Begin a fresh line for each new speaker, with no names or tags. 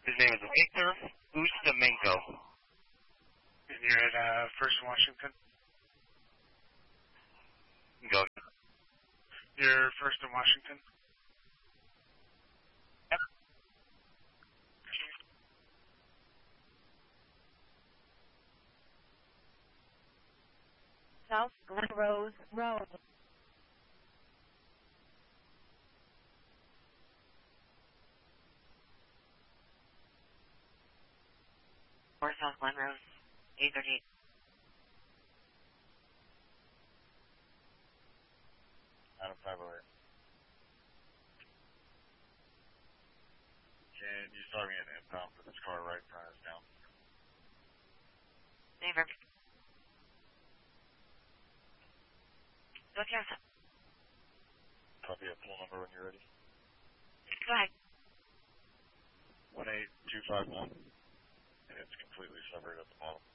His name is Victor Ustamenko.
And you're at First Washington?
Go.
You're First in Washington?
Yep.
South Glen Rose Road.
South Glen Rose, 838.
Adam 508. Can you start me an inbound for this car right in front of us now?
David. What's your answer?
Copy a pool number when you're ready.
Go ahead.
18251. And it's completely severed at the bottom.